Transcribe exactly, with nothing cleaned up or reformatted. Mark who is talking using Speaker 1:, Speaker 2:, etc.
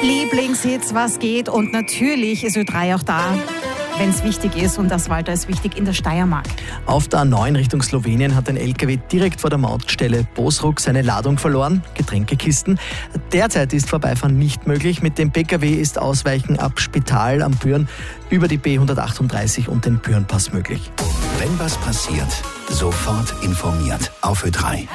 Speaker 1: Lieblingshits, was geht, und natürlich ist Ö drei auch da, wenn es wichtig ist, und das, Walter, ist wichtig in der Steiermark.
Speaker 2: Auf der A neun Richtung Slowenien hat ein L K W direkt vor der Mautstelle Bosruck seine Ladung verloren, Getränkekisten. Derzeit ist Vorbeifahren nicht möglich. Mit dem P K W ist Ausweichen ab Spital am Büren über die B hundertachtunddreißig und den Bürenpass möglich.
Speaker 3: Wenn was passiert, sofort informiert auf Ö drei.